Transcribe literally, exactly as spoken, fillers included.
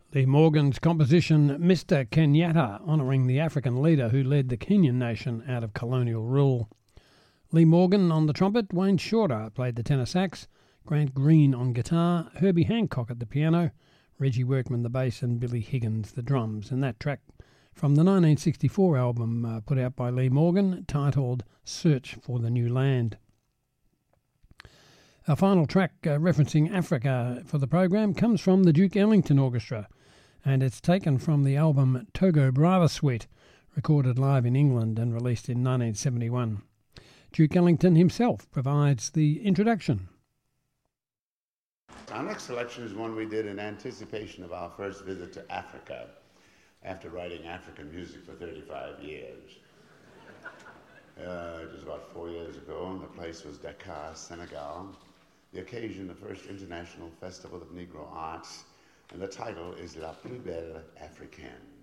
Lee Morgan's composition Mister Kenyatta, honouring the African leader who led the Kenyan nation out of colonial rule. Lee Morgan on the trumpet, Wayne Shorter played the tenor sax, Grant Green on guitar, Herbie Hancock at the piano, Reggie Workman the bass and Billy Higgins the drums. And that track from the nineteen sixty-four album uh, put out by Lee Morgan titled Search for the New Land. Our final track uh, referencing Africa for the program comes from the Duke Ellington Orchestra, and it's taken from the album Togo Brava Suite, recorded live in England and released in nineteen seventy-one. Duke Ellington himself provides the introduction. Our next selection is one we did in anticipation of our first visit to Africa, after writing African music for thirty-five years. Uh, it was about four years ago, and the place was Dakar, Senegal. The occasion, the first International Festival of Negro Arts, and the title is La Plus Belle Africaine.